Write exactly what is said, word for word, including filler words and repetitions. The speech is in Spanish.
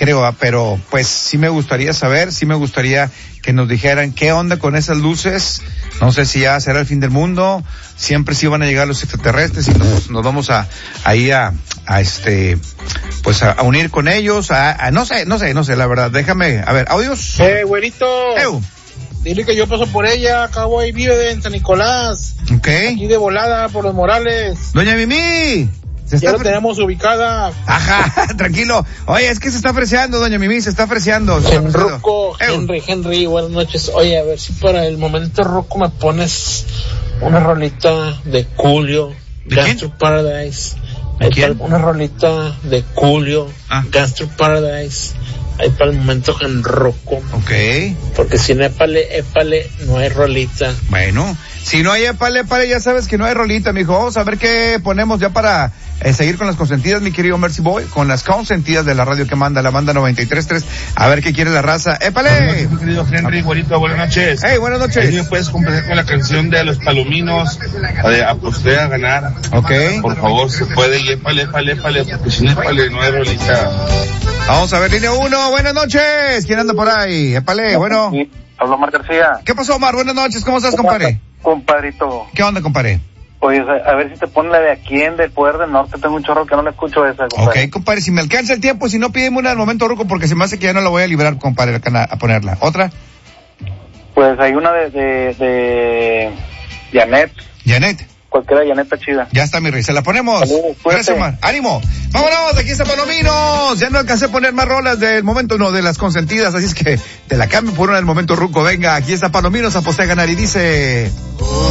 creo, pero pues sí me gustaría saber, sí me gustaría que nos dijeran qué onda con esas luces. No sé si ya será el fin del mundo, siempre sí van a llegar los extraterrestres y nos, nos vamos a, ahí a, a este, pues a, a unir con ellos, a, a, no sé, no sé, no sé, la verdad, déjame, a ver, audios. Eh, güerito. Eu. Dile que yo paso por ella, acabo ahí vive en San Nicolás. Ok. Aquí de volada por los Morales. Doña Mimi. Se ya la tenemos ubicada. Ajá, tranquilo. Oye, es que se está ofreciendo, doña Mimi, se está ofreciendo. En Ruco, Henry, Henry, buenas noches. Oye, a ver si para el momento Ruco me pones una rolita de Julio, Gangster Paradise. ¿De quién? Una rolita de Julio, ah. Gangster Paradise. Ahí para el momento en Ruco. Ok. Porque si no épale, épale, no hay rolita. Bueno, si no hay épale, épale, ya sabes que no hay rolita, mijo. Vamos a ver qué ponemos ya para eh, seguir con las consentidas, mi querido Mercy Boy, con las consentidas de la radio que manda, la banda noventa y tres punto tres. A ver qué quiere la raza. ¡Épale! Buenas noches, mi querido Henry, güerito, buenas noches. Hey, buenas noches. Ahí me puedes complacer con la canción de Los Palominos, de Aposté a Ganar. Ok. Por favor, se puede, y épale, épale, épale, porque si no épale, no hay rolita. Vamos a ver, línea uno, buenas noches. ¿Quién anda por ahí? Épale, bueno. Sí, hablo Omar García. ¿Qué pasó, Omar? Buenas noches, ¿cómo estás, compadre? Compadrito. ¿Qué onda, compadre? Oye, a, a ver si te ponen la de aquí en del Poder del Norte, tengo un chorro que no le escucho esa, compadre. Ok, compadre, si me alcanza el tiempo, si no, pídeme una al momento, Ruco, porque se me hace que ya no la voy a liberar, compadre, a ponerla. ¿Otra? Pues hay una de, de, de Janet. Janet. Cualquiera de Janet está chida. Ya está, mi rey, se la ponemos. Salud, gracias, Omar. ¡Ánimo! ¡Vámonos! Aquí está Palominos. Ya no alcancé a poner más rolas del momento, no, de las consentidas, así es que te la cambio por una del momento, Ruco. Venga, aquí está Palominos, aposté a ganar y dice...